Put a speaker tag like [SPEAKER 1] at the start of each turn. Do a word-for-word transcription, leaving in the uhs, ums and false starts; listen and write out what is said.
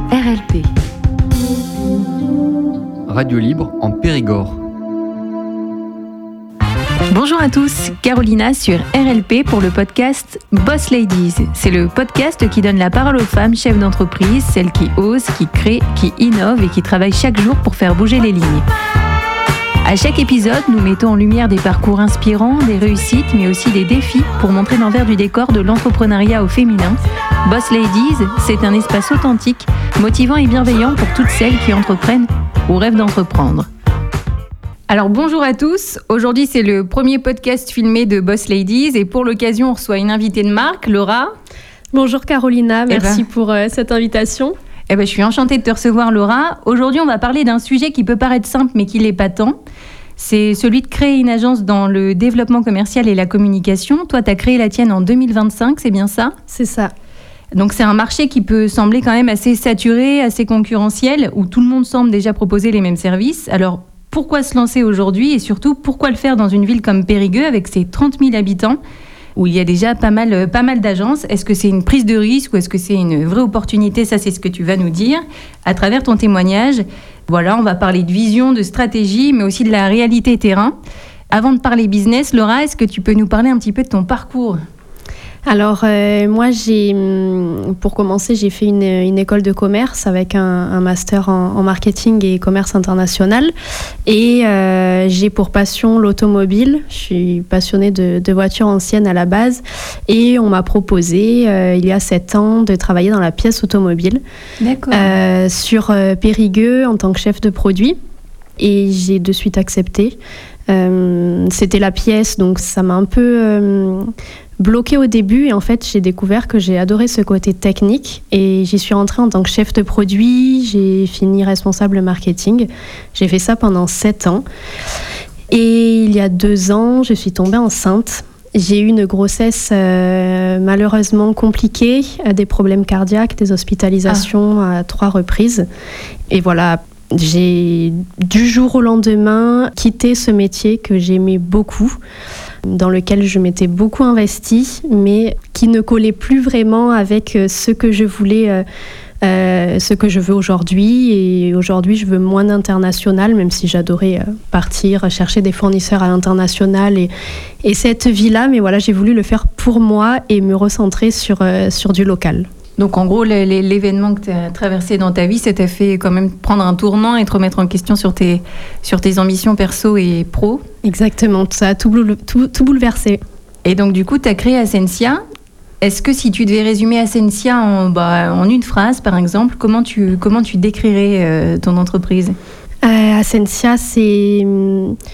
[SPEAKER 1] R L P.
[SPEAKER 2] Radio libre en Périgord.
[SPEAKER 1] Bonjour à tous, Carolina sur R L P pour le podcast Boss Ladies. C'est le podcast qui donne la parole aux femmes chefs d'entreprise, celles qui osent, qui créent, qui innovent et qui travaillent chaque jour pour faire bouger les lignes. À chaque épisode, nous mettons en lumière des parcours inspirants, des réussites, mais aussi des défis pour montrer l'envers du décor de l'entrepreneuriat au féminin. Boss Ladies, c'est un espace authentique, motivant et bienveillant pour toutes celles qui entreprennent ou rêvent d'entreprendre. Alors bonjour à tous, aujourd'hui c'est le premier podcast filmé de Boss Ladies et pour l'occasion on reçoit une invitée de marque, Laura.
[SPEAKER 3] Bonjour Carolina, merci
[SPEAKER 1] eh ben,
[SPEAKER 3] pour euh, cette invitation.
[SPEAKER 1] Eh ben, je suis enchantée de te recevoir Laura. Aujourd'hui on va parler d'un sujet qui peut paraître simple mais qui l'est pas tant. C'est celui de créer une agence dans le développement commercial et la communication. Toi tu as créé la tienne en deux mille vingt-cinq, c'est bien ça ?
[SPEAKER 3] C'est ça.
[SPEAKER 1] Donc c'est un marché qui peut sembler quand même assez saturé, assez concurrentiel, où tout le monde semble déjà proposer les mêmes services. Alors pourquoi se lancer aujourd'hui et surtout pourquoi le faire dans une ville comme Périgueux avec ses trente mille habitants où il y a déjà pas mal, pas mal d'agences? Est-ce que c'est une prise de risque ou est-ce que c'est une vraie opportunité? Ça, c'est ce que tu vas nous dire à travers ton témoignage. Voilà, on va parler de vision, de stratégie, mais aussi de la réalité terrain. Avant de parler business, Laura, est-ce que tu peux nous parler un petit peu de ton parcours ?
[SPEAKER 3] Alors euh, moi, j'ai, pour commencer, j'ai fait une, une école de commerce avec un, un master en, en marketing et commerce international. Et euh, j'ai pour passion l'automobile. Je suis passionnée de, de voitures anciennes à la base. Et on m'a proposé, euh, il y a sept ans, de travailler dans la pièce automobile.
[SPEAKER 1] D'accord.
[SPEAKER 3] Euh, sur euh, Périgueux en tant que chef de produit. Et j'ai de suite accepté. Euh, c'était la pièce, donc ça m'a un peu... Euh, bloquée au début et en fait j'ai découvert que j'ai adoré ce côté technique et j'y suis rentrée en tant que chef de produit, j'ai fini responsable marketing, j'ai fait ça pendant sept ans et il y a deux ans je suis tombée enceinte. J'ai eu une grossesse euh, malheureusement compliquée, des problèmes cardiaques, des hospitalisations ah. à trois reprises et voilà. J'ai du jour au lendemain quitté ce métier que j'aimais beaucoup, dans lequel je m'étais beaucoup investie, mais qui ne collait plus vraiment avec ce que je voulais, euh, euh, ce que je veux aujourd'hui. Et aujourd'hui, je veux moins d'international, même si j'adorais euh, partir, chercher des fournisseurs à l'international et, et cette vie-là. Mais voilà, j'ai voulu le faire pour moi et me recentrer sur, euh, sur du local.
[SPEAKER 1] Donc en gros, l'événement que tu as traversé dans ta vie, ça t'a fait quand même prendre un tournant et te remettre en question sur tes, sur tes ambitions perso et pro.
[SPEAKER 3] Exactement, ça a tout, tout, tout bouleversé.
[SPEAKER 1] Et donc du coup, tu as créé Ascensia. Est-ce que si tu devais résumer Ascensia en, bah, en une phrase, par exemple, comment tu, comment tu décrirais euh, ton entreprise ?
[SPEAKER 3] euh, Ascensia, c'est...